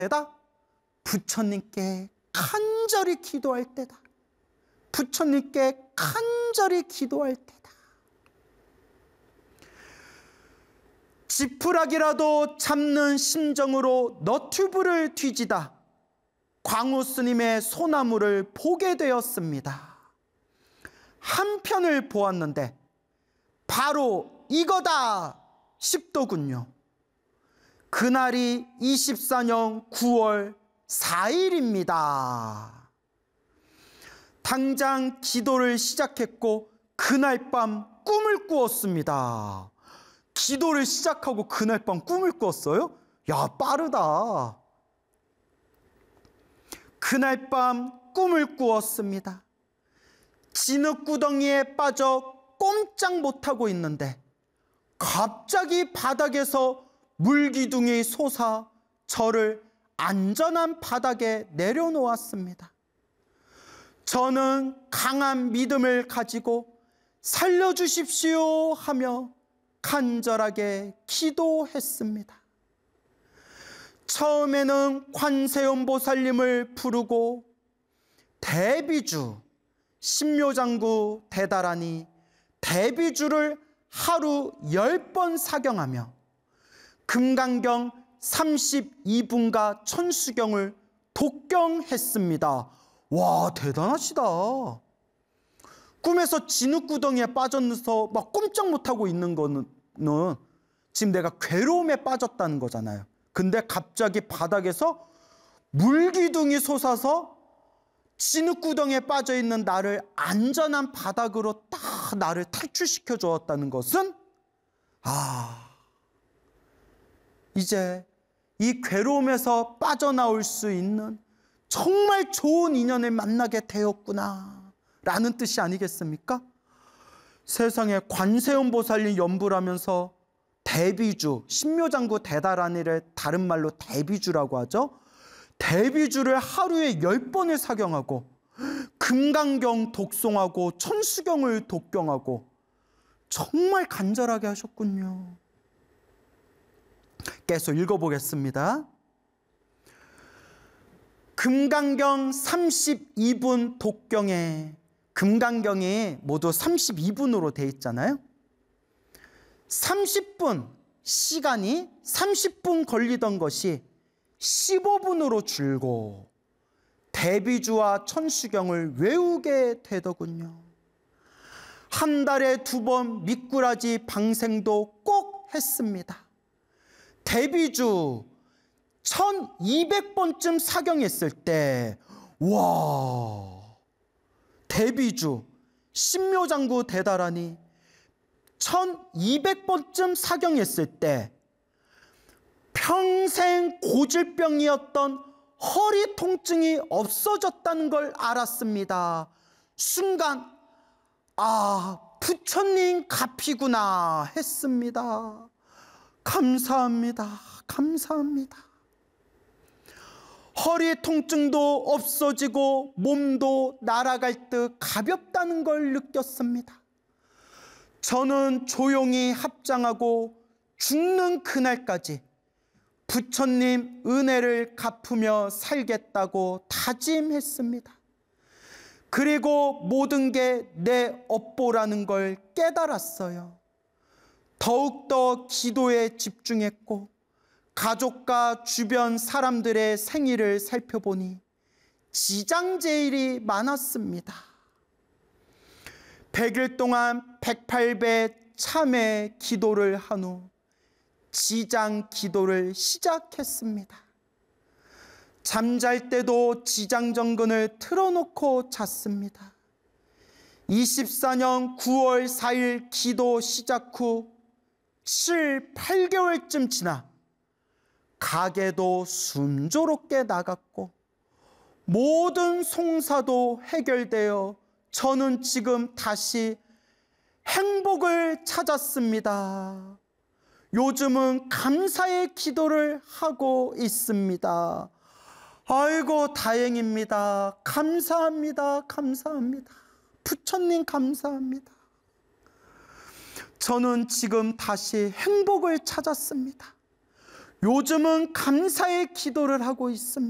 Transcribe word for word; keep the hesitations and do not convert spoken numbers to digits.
때다. 부처님께 간절히 기도할 때다. 부처님께 간절히 기도할 때다. 지푸라기라도 잡는 심정으로 너튜브를 뒤지다 광우 스님의 소나무를 보게 되었습니다. 한 편을 보았는데 바로 이거다 싶더군요. 그날이 이십사 년 구월 사일입니다. 당장 기도를 시작했고 그날 밤 꿈을 꾸었습니다. 기도를 시작하고 그날 밤 꿈을 꿨어요? 야, 빠르다. 그날 밤 꿈을 꾸었습니다. 진흙구덩이에 빠져 꼼짝 못하고 있는데 갑자기 바닥에서 물기둥이 솟아 저를 안전한 바닥에 내려놓았습니다. 저는 강한 믿음을 가지고 살려주십시오 하며 간절하게 기도했습니다. 처음에는 관세음보살님을 부르고 대비주, 신묘장구 대다라니 대비주를 하루 열 번 사경하며 금강경 삼십이 분가 천수경을 독경했습니다. 와, 대단하시다. 꿈에서 진흙구덩이에 빠져서 막 꼼짝 못하고 있는 거는 지금 내가 괴로움에 빠졌다는 거잖아요. 근데 갑자기 바닥에서 물기둥이 솟아서 진흙구덩이에 빠져있는 나를 안전한 바닥으로 딱 나를 탈출시켜 주었다는 것은, 아, 이제 이 괴로움에서 빠져나올 수 있는 정말 좋은 인연을 만나게 되었구나 라는 뜻이 아니겠습니까? 세상에 관세음보살님 연부를 하면서 대비주, 신묘장구 대다라니를 다른 말로 대비주라고 하죠. 대비주를 하루에 열 번을 사경하고 금강경 독송하고 천수경을 독경하고 정말 간절하게 하셨군요. 계속 읽어보겠습니다. 금강경 삼십이 분 독경에, 금강경이 모두 삼십이 분으로 되어 있잖아요. 삼십 분, 시간이 삼십 분 걸리던 것이 십오 분으로 줄고 대비주와 천수경을 외우게 되더군요. 한 달에 두 번 미꾸라지 방생도 꼭 했습니다. 대비주 천이백 번쯤 사경했을 때, 와, 대비주, 신묘장구 대다라니 천이백 번쯤 사경했을 때 평생 고질병이었던 허리 통증이 없어졌다는 걸 알았습니다. 순간, 아, 부처님 값이구나 했습니다. 감사합니다. 감사합니다. 허리 통증도 없어지고 몸도 날아갈 듯 가볍다는 걸 느꼈습니다. 저는 조용히 합장하고 죽는 그날까지 부처님 은혜를 갚으며 살겠다고 다짐했습니다. 그리고 모든 게 내 업보라는 걸 깨달았어요. 더욱더 기도에 집중했고 가족과 주변 사람들의 생일을 살펴보니 지장제일이 많았습니다. 백 일 동안 백팔 배 참회 기도를 한 후 지장 기도를 시작했습니다. 잠잘 때도 지장정근을 틀어놓고 잤습니다. 이십사 년 구월 사일 기도 시작 후 칠, 팔 개월쯤 지나 가게도 순조롭게 나갔고 모든 송사도 해결되어 저는 지금 다시 행복을 찾았습니다. 요즘은 감사의 기도를 하고 있습니다. 아이고, 다행입니다. 감사합니다. 감사합니다. 부처님 감사합니다. 저는 지금 다시 행복을 찾았습니다. 요즘은 감사의 기도를 하고 있습니다.